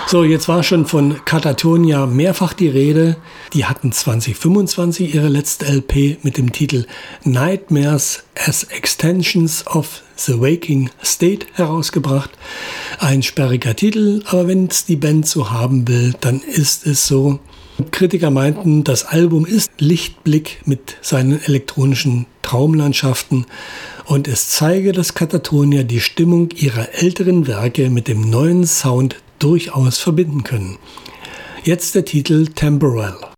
So, jetzt war schon von Katatonia mehrfach die Rede. Die hatten 2025 ihre letzte LP mit dem Titel Nightmares as Extensions of the Waking State herausgebracht. Ein sperriger Titel, aber wenn es die Band so haben will, dann ist es so. Kritiker meinten, das Album ist Lichtblick mit seinen elektronischen Traumlandschaften und es zeige, dass Katatonia die Stimmung ihrer älteren Werke mit dem neuen Sound durchaus verbinden können. Jetzt der Titel Temporal.